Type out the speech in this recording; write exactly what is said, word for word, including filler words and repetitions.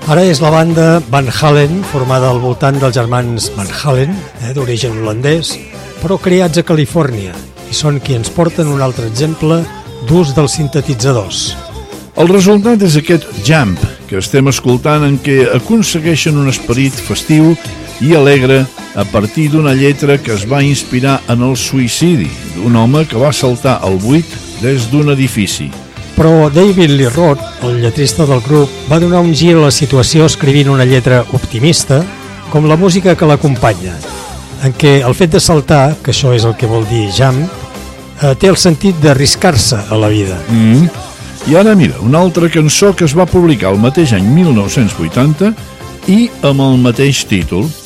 Ara és la banda Van Halen, formada al voltant dels germans Van Halen, eh, d'origen holandès, però creats a Califòrnia, i són qui ens porten un altre exemple d'ús dels sintetitzadors. El resultat és aquest Jump, que estem escoltant, en què aconsegueixen un esperit festiu i alegre a partir d'una lletra que es va inspirar en el suïcidi d'un home que va saltar al buit des d'un edifici. Però David Lee Roth, el lletrista del grup, va donar un gir a la situació escrivint una lletra optimista, com la música que l'acompanya, en què el fet de saltar, que això és el que vol dir jump, eh, té el sentit d'arriscar-se a la vida. Mm. I ara mira, una altra cançó que es va publicar el mateix any mil nou-cents vuitanta i amb el mateix títol.